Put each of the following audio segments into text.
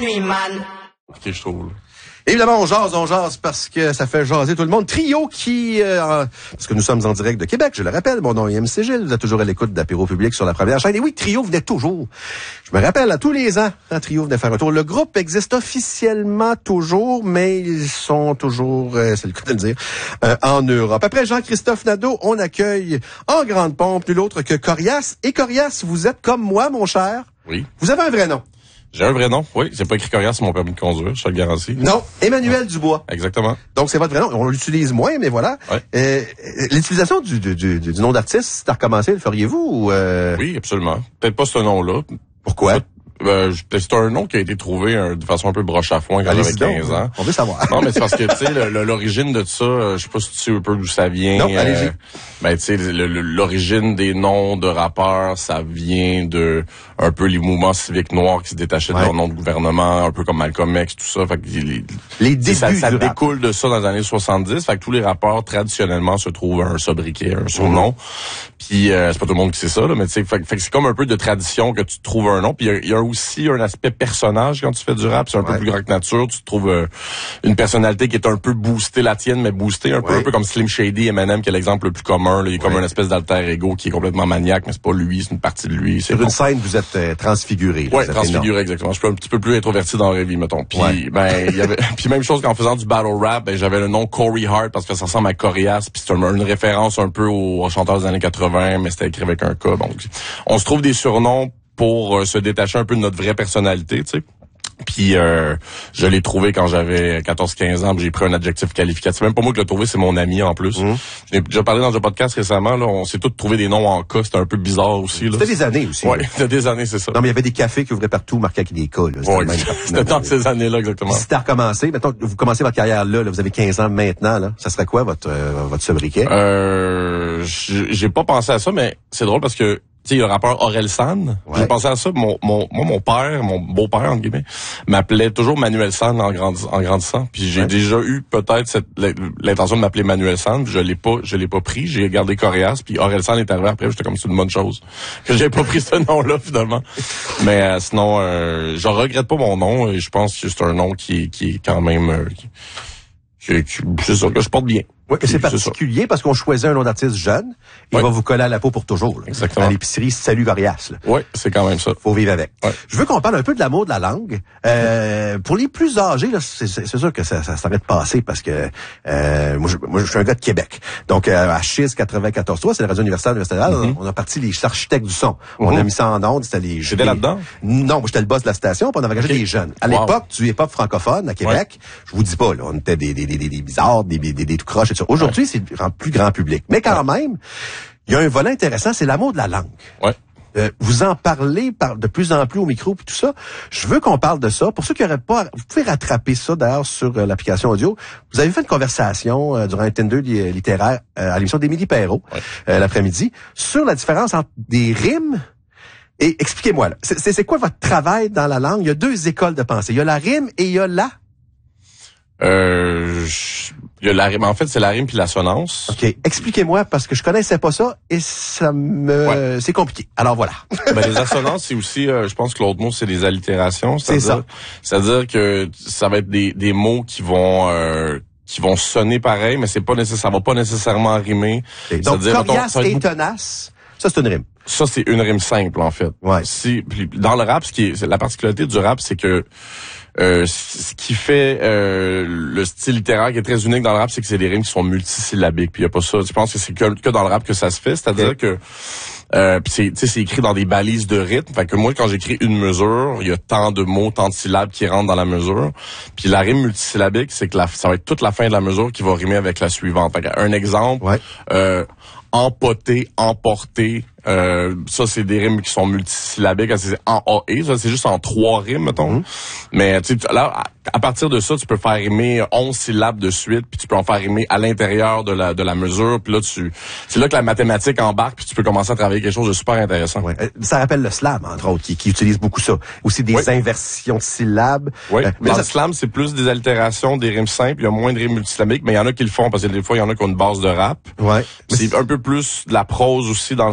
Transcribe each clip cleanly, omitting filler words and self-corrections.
nuit, man. Ok, je trouve. Évidemment, on jase parce que ça fait jaser tout le monde. Trio qui, parce que nous sommes en direct de Québec, je le rappelle, mon nom est MC Gilles, vous êtes toujours à l'écoute d'Apéro Public sur la première chaîne. Et oui, Trio venait toujours. Je me rappelle, à tous les ans, Trio venait faire un tour. Le groupe existe officiellement toujours, mais ils sont toujours, c'est le cas de le dire, en Europe. Après Jean-Christophe Nadeau, on accueille en grande pompe plus l'autre que Corias. Et Corias, vous êtes comme moi, mon cher. Oui. Vous avez un vrai nom. J'ai un vrai nom, oui. J'ai pas écrit Corias sur mon permis de conduire, je te le garantis. Non, Emmanuel Dubois. Exactement. Donc, c'est votre vrai nom. On l'utilise moins, mais voilà. Ouais. L'utilisation du nom d'artiste, c'est à recommencer, le feriez-vous ou Oui, absolument. Peut-être pas ce nom-là. Pourquoi? C'est un nom qui a été trouvé de façon un peu broche à foin quand j'avais 15 ans. On veut savoir. Non, mais c'est parce que, tu sais, l'origine de ça, je sais pas si tu sais un peu d'où ça vient. Non, allez-y. Tu sais, l'origine des noms de rappeurs, ça vient de un peu les mouvements civiques noirs qui se détachaient de leur nom de gouvernement, un peu comme Malcolm X, tout ça. Fait que les débuts ça découle de ça dans les années 70. Fait que tous les rappeurs, traditionnellement, se trouvent un sobriquet, un surnom. Puis, c'est pas tout le monde qui sait ça, là, mais tu sais, fait que c'est comme un peu de tradition que tu trouves un nom. Puis, il y a aussi un aspect personnage quand tu fais du rap. C'est un peu plus grand que nature. Tu trouves une personnalité qui est un peu boostée, la tienne, mais boostée un peu comme Slim Shady, Eminem, qui est l'exemple le plus commun. Là. Il est comme une espèce d'alter ego qui est complètement maniaque, mais c'est pas lui, c'est une partie de lui. Sur une scène, vous êtes transfiguré. Oui, transfiguré, exactement. Je suis un petit peu plus introverti dans la vie, mettons. Puis, il y avait, puis même chose qu'en faisant du battle rap, j'avais le nom Corey Hart parce que ça ressemble à Corias, puis c'est une référence un peu aux chanteurs des années 80, mais c'était écrit avec un K. Donc, on se trouve des surnoms pour se détacher un peu de notre vraie personnalité, tu sais. Puis je l'ai trouvé quand j'avais 14-15 ans, j'ai pris un adjectif qualificatif. Même pas moi qui l'ai trouvé, c'est mon ami en plus. J'ai déjà parlé dans un podcast récemment, là, on s'est tous trouvé des noms en cas, c'était un peu bizarre aussi. C'était des années aussi. Oui, c'était des années, c'est ça. Non, mais il y avait des cafés qui ouvraient partout, marqués avec des cas. C'était dans ces années-là, exactement. Si t'as recommencé, mettons, vous commencez votre carrière là, vous avez 15 ans maintenant, là, ça serait quoi votre sobriquet? J'ai pas pensé à ça, mais c'est drôle parce que tu sais, le rappeur Orelsan, j'ai pensé à ça. Mon père, mon beau-père, entre guillemets, m'appelait toujours Manuel San en grandissant. Puis j'ai déjà eu peut-être l'intention de m'appeler Manuel San. Je l'ai pas pris. J'ai gardé Corias. Puis Orelsan est arrivé après. J'étais comme c'est une bonne chose que j'ai pas pris ce nom-là finalement. Mais sinon, je regrette pas mon nom. Et je pense que c'est un nom qui est quand même c'est sûr que je porte bien. Oui, c'est particulier parce qu'on choisit un nom d'artiste jeune, il va vous coller à la peau pour toujours. Là. Exactement. À l'épicerie, salut Corias. Oui, c'est quand même ça. Faut vivre avec. Ouais. Je veux qu'on parle un peu de l'amour de la langue. Pour les plus âgés, là, c'est sûr que ça s'arrête de passer parce que moi je suis un gars de Québec. Donc à CHIS 94.3, c'est la radio universitaire on a parti les architectes du son. On a mis ça en ondes, c'était les J'étais là-dedans? Non, moi j'étais le boss de la station, puis on avait engagé des jeunes. À l'époque, du hip-hop francophone à Québec, je vous dis pas là, on était des bizarres, des tout croches. Aujourd'hui, c'est un plus grand public. Mais quand même, il y a un volet intéressant, c'est l'amour de la langue. Ouais. Vous en parlez de plus en plus au micro puis tout ça. Je veux qu'on parle de ça. Pour ceux qui n'auraient pas, vous pouvez rattraper ça d'ailleurs sur l'application audio. Vous avez fait une conversation durant un Tinder littéraire à l'émission d'Émilie Perrault l'après-midi sur la différence entre des rimes et expliquez-moi là. C'est quoi votre travail dans la langue? Il y a deux écoles de pensée. Il y a la rime et il y a la... Il y a la rime. En fait, c'est la rime puis l'assonance. OK. Expliquez-moi, parce que je connaissais pas ça et ça me... C'est compliqué. Alors voilà. Les assonances, c'est aussi, je pense que l'autre mot, c'est les allitérations. C'est ça. C'est-à-dire que ça va être des mots qui vont sonner pareil, mais ça va pas nécessairement rimer. Okay. Donc, coriace et tenace, ça, c'est une rime. Ça, c'est une rime simple, en fait. Ouais. Dans le rap, la particularité du rap, c'est que ce qui fait le style littéraire qui est très unique dans le rap, c'est que c'est des rimes qui sont multisyllabiques. Puis il y a pas ça. Je pense que c'est que dans le rap que ça se fait, c'est-à-dire que c'est écrit dans des balises de rythme. Fait que moi, quand j'écris une mesure, il y a tant de mots, tant de syllabes qui rentrent dans la mesure. Puis la rime multisyllabique, c'est que ça va être toute la fin de la mesure qui va rimer avec la suivante. Fait un exemple, empoter, emporter. Ça, c'est des rimes qui sont multisyllabiques. C'est en A-E. Ça, c'est juste en 3 rimes, mettons. Mais tu sais, là, à partir de ça, tu peux faire rimer 11 syllabes de suite, puis tu peux en faire rimer à l'intérieur de la mesure. Puis là, c'est là que la mathématique embarque, puis tu peux commencer à travailler quelque chose de super intéressant. Ouais. Ça rappelle le slam, entre autres, qui utilise beaucoup ça. Aussi des inversions de syllabes. Oui. Dans le slam, c'est plus des allitérations, des rimes simples. Il y a moins de rimes multisyllabiques, mais il y en a qui le font, parce que des fois, il y en a qui ont une base de rap. Ouais. C'est un peu plus de la prose aussi dans le slam.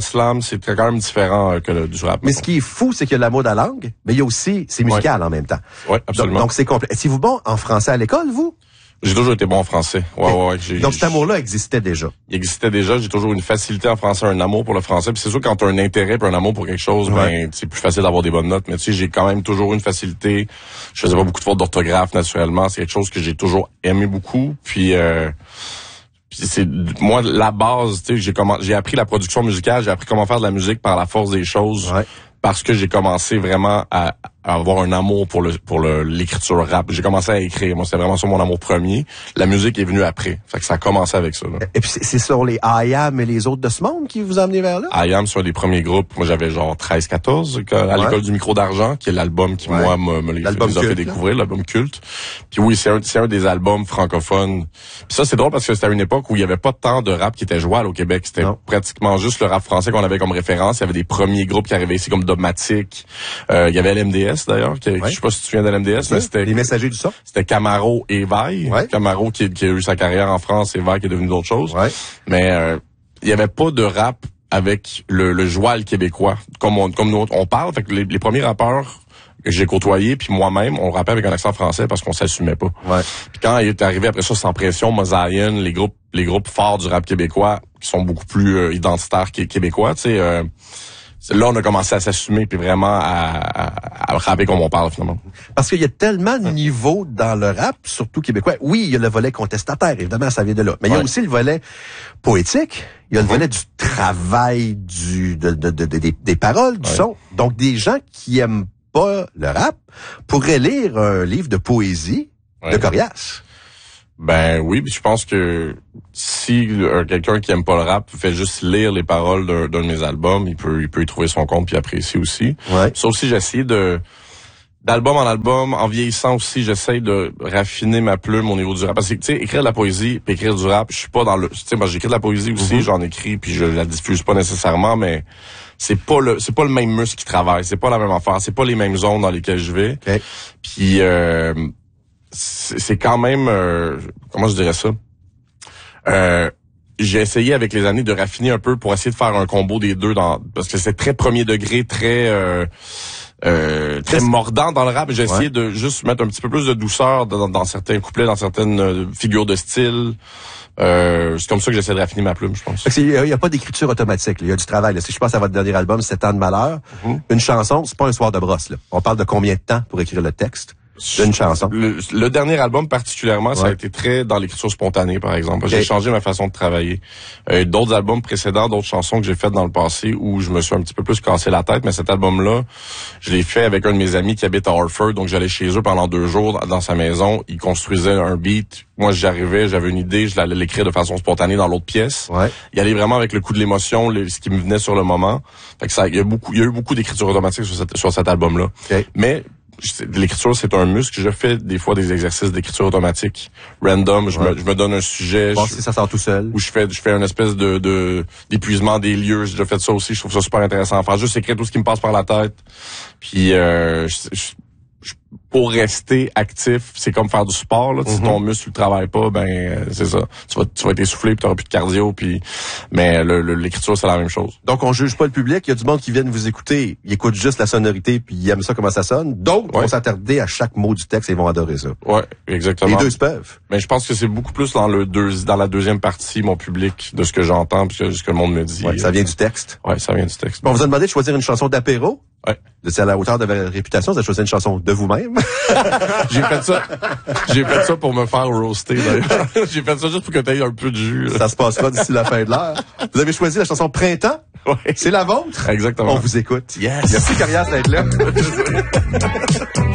c'est quand même différent que du rap. Mais ce qui est fou, c'est qu'il y a la mode à langue, mais il y a aussi, c'est musical en même temps. Oui, absolument. Donc c'est complet. Êtes-vous bon en français à l'école, vous? J'ai toujours été bon en français. Ouais. Donc cet amour-là existait déjà. Il existait déjà. J'ai toujours une facilité en français, un amour pour le français. Puis c'est sûr, quand tu as un intérêt et un amour pour quelque chose, ben c'est plus facile d'avoir des bonnes notes. Mais tu sais, j'ai quand même toujours une facilité. Je faisais pas beaucoup de fautes d'orthographe, naturellement. C'est quelque chose que j'ai toujours aimé beaucoup. Puis c'est moi la base. Tu sais, j'ai appris la production musicale. J'ai appris comment faire de la musique par la force des choses. Ouais. Parce que j'ai commencé vraiment à avoir un amour pour l'écriture rap. J'ai commencé à écrire. Moi, c'était vraiment ça mon amour premier. La musique est venue après. Fait que ça a commencé avec ça, là. Et puis, c'est sur les I Am et les autres de ce monde qui vous ont amené vers là? I Am, c'est un des premiers groupes. Moi, j'avais genre 13-14 à l'école du micro d'argent, qui est l'album qui, moi, me les a fait découvrir, l'album culte. Puis oui, c'est un des albums francophones. Puis ça, c'est drôle parce que c'était à une époque où il y avait pas tant de rap qui était jouable au Québec. C'était pratiquement juste le rap français qu'on avait comme référence. Il y avait des premiers groupes qui arrivaient ici comme Dogmatic. Il y avait LMDS d'ailleurs, je sais pas si tu te souviens de LMDS, mais c'était les messagers du son. C'était Camaro et Vaille. Camaro qui a eu sa carrière en France et Vaille qui est devenu d'autres choses. Mais il y avait pas de rap avec le joual québécois comme nous on parle. Fait que les premiers rappeurs que j'ai côtoyés, puis moi-même, on rappait avec un accent français parce qu'on s'assumait pas. Puis quand il est arrivé après ça, Sans Pression, Mosaïen, les groupes forts du rap québécois qui sont beaucoup plus identitaires québécois, tu sais. Là, on a commencé à s'assumer puis vraiment à rapper comme on parle, finalement. Parce qu'il y a tellement de niveaux dans le rap, surtout québécois. Oui, il y a le volet contestataire, évidemment, ça vient de là. Mais il y a aussi le volet poétique. Il y a le volet du travail, des paroles, du son. Donc, des gens qui aiment pas le rap pourraient lire un livre de poésie de Corias. Ben oui, puis je pense que si quelqu'un qui aime pas le rap fait juste lire les paroles d'un de mes albums, il peut y trouver son compte puis apprécier aussi. Ça aussi, j'ai essayé d'album en album, en vieillissant aussi, j'essaye de raffiner ma plume au niveau du rap. Parce que tu sais, écrire de la poésie puis écrire du rap, je suis pas dans le, tu sais, moi j'écris de la poésie aussi, j'en écris puis je la diffuse pas nécessairement, mais c'est pas le même muscle qui travaille, c'est pas la même affaire, c'est pas les mêmes zones dans lesquelles je vais. Puis c'est quand même comment je dirais ça, j'ai essayé avec les années de raffiner un peu pour essayer de faire un combo des deux parce que c'est très premier degré, très mordant dans le rap. J'ai essayé de juste mettre un petit peu plus de douceur dans certains couplets, dans certaines figures de style. C'est comme ça que j'essaie de raffiner ma plume, je pense. Il y a pas d'écriture automatique, il y a du travail. Là. Si je pense à votre dernier album, 7 ans de malheur, une chanson, c'est pas un soir de brosse. Là. On parle de combien de temps pour écrire le texte d'une chanson? Le dernier album particulièrement, ça a été très dans l'écriture spontanée, par exemple. J'ai changé ma façon de travailler. D'autres albums précédents, d'autres chansons que j'ai faites dans le passé où je me suis un petit peu plus cassé la tête, mais cet album-là, je l'ai fait avec un de mes amis qui habite à Hartford, donc j'allais chez eux pendant 2 jours dans sa maison. Il construisait un beat. Moi, j'arrivais, j'avais une idée, je l'allais l'écrire de façon spontanée dans l'autre pièce. Il allait vraiment avec le coup de l'émotion, ce qui me venait sur le moment. Fait que il y a eu beaucoup d'écriture automatique sur cet album-là. Mais l'écriture, c'est un muscle. Je fais des fois des exercices d'écriture automatique, random. Je me donne un sujet. Si ça sort tout seul. Où je fais une espèce d'épuisement des lieux. J'ai déjà fait ça aussi. Je trouve ça super intéressant. Enfin, juste écrire tout ce qui me passe par la tête. Puis, pour rester actif, c'est comme faire du sport. Là. Si ton muscle ne travaille pas, ben c'est ça. Tu vas être essoufflé, puis tu n'auras plus de cardio. Mais l'écriture, c'est la même chose. Donc, on juge pas le public. Il y a du monde qui vient vous écouter. Ils écoutent juste la sonorité, puis ils aiment ça, comment ça sonne. D'autres vont s'attarder à chaque mot du texte et ils vont adorer ça. Ouais, exactement. Les deux se peuvent. Mais je pense que c'est beaucoup plus dans la deuxième partie, mon public, de ce que j'entends, puis ce que le monde me dit. Ça vient du texte. Ouais, ça vient du texte. Bon, on vous a demandé de choisir une chanson d'apéro. C'est à la hauteur de votre réputation, vous avez choisi une chanson de vous-même. J'ai fait ça pour me faire roaster, d'ailleurs. J'ai fait ça juste pour que tu aies un peu de jus. Ça se passera d'ici la fin de l'heure. Vous avez choisi la chanson Printemps. C'est la vôtre. Exactement. On vous écoute. Yes. Merci, Corias, d'être là.